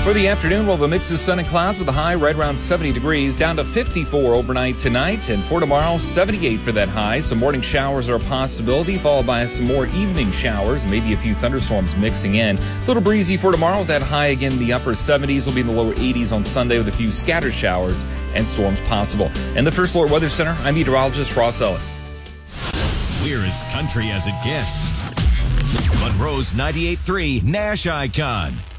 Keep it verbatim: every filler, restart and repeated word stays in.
For the afternoon, we'll have a mix of sun and clouds with a high right around seventy degrees, down to fifty-four overnight tonight, and for tomorrow, seventy-eight for that high. Some morning showers are a possibility, followed by some more evening showers, maybe a few thunderstorms mixing in. A little breezy for tomorrow with that high again in the upper seventies. Will be in the lower eighties on Sunday with a few scattered showers and storms possible. In the First Alert Weather Center, I'm meteorologist Ross Ellen. We're as country as it gets. Monroe's ninety-eight point three Nash Icon.